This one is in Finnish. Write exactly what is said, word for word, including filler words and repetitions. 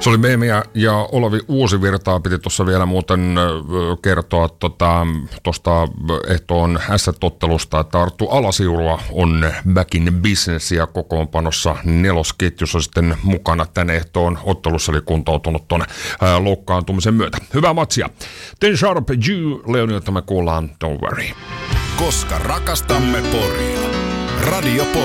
Se oli Meemi ja, ja Olavi Uusivirtaa. Piti tuossa vielä muuten kertoa tuosta tota, ehtoon S-ottelusta, että Arttu Alasiurua on back in business ja kokoonpanossa nelosketjussa sitten mukana tän ehtoon ottelussa, eli kuntoutunut tuonne loukkaantumisen myötä. Hyvää matsia. Ten Sharp, Jew, Leonilta me kuullaan Don't Worry. Koska rakastamme Poria. Radio Pori.